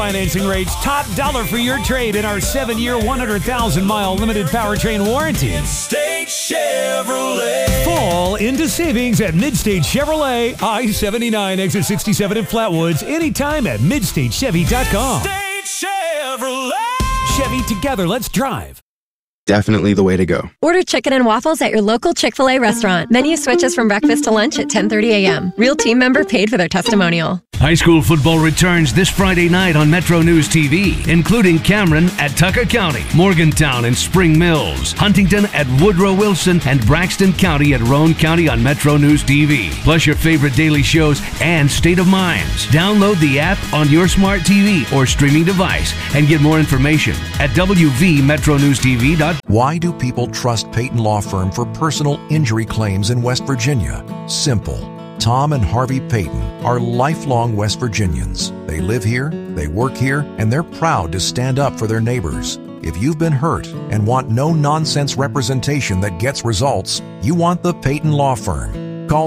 Financing rates top dollar for your trade in our 7-year, 100,000-mile limited powertrain warranty. Midstate Chevrolet. Fall into savings at Midstate Chevrolet, I-79, exit 67 in Flatwoods. Anytime at MidstateChevy.com. Midstate Chevrolet. Chevy, together, let's drive. Definitely the way to go. Order chicken and waffles at your local Chick-fil-A restaurant. Menu switches from breakfast to lunch at 10:30 a.m. Real team member paid for their testimonial. High school football returns this Friday night on Metro News TV, including Cameron at Tucker County, Morgantown and Spring Mills, Huntington at Woodrow Wilson, and Braxton County at Roane County on Metro News TV. Plus your favorite daily shows and State of Minds. Download the app on your smart TV or streaming device and get more information at wvmetronewstv.com. Why do people trust Peyton Law Firm for personal injury claims in West Virginia? Simple. Tom and Harvey Peyton are lifelong West Virginians. They live here, they work here, and they're proud to stand up for their neighbors. If you've been hurt and want no-nonsense representation that gets results, you want the Peyton Law Firm. Call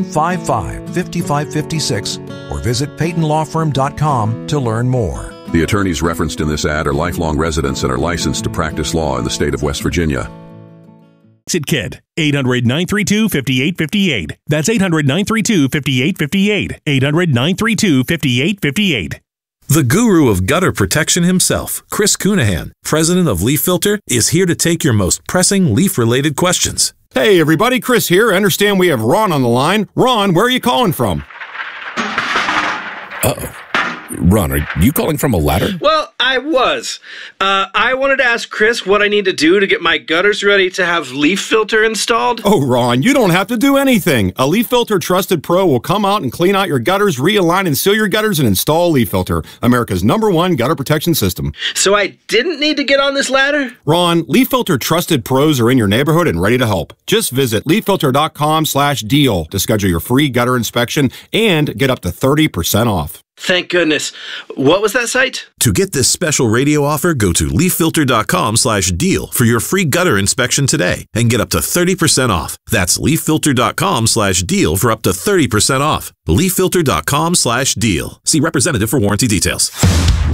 755-5556 or visit PeytonLawFirm.com to learn more. The attorneys referenced in this ad are lifelong residents and are licensed to practice law in the state of West Virginia. Exit Kid, 800-932-5858. That's 800-932-5858. 800-932-5858. The guru of gutter protection himself, Chris Cunahan, president of Leaf Filter, is here to take your most pressing leaf-related questions. Hey everybody, Chris here. I understand we have Ron on the line. Ron, where are you calling from? Uh-oh. Ron, are you calling from a ladder? Well, I was. I wanted to ask Chris what I need to do to get my gutters ready to have Leaf Filter installed. Oh, Ron, you don't have to do anything. A Leaf Filter Trusted Pro will come out and clean out your gutters, realign and seal your gutters, and install Leaf Filter, America's #1 gutter protection system. So I didn't need to get on this ladder? Ron, Leaf Filter Trusted Pros are in your neighborhood and ready to help. Just visit leaffilter.com/deal to schedule your free gutter inspection and get up to 30% off. Thank goodness. What was that site? To get this special radio offer, go to leaffilter.com/deal for your free gutter inspection today and get up to 30% off. That's leaffilter.com/deal for up to 30% off. leaffilter.com/deal. See representative for warranty details.